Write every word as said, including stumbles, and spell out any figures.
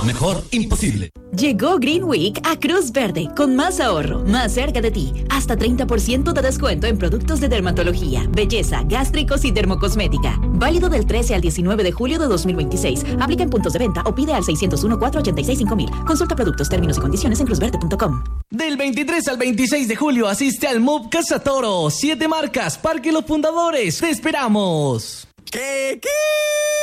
Mejor imposible. Llegó Green Week a Cruz Verde con más ahorro, más cerca de ti. Hasta treinta por ciento de descuento en productos de dermatología, belleza, gástricos y dermocosmética. Válido del trece al diecinueve de julio de dos mil veintiséis. Aplica en puntos de venta o pide al seis cero uno, cuatro ocho seis, cinco mil. Consulta productos, términos y condiciones en cruz verde punto com. Del veintitrés al veintiséis de julio asiste al M U B Casa Toro. Siete marcas, Parque Los Fundadores. ¡Te esperamos! ¿Qué? ¿Qué?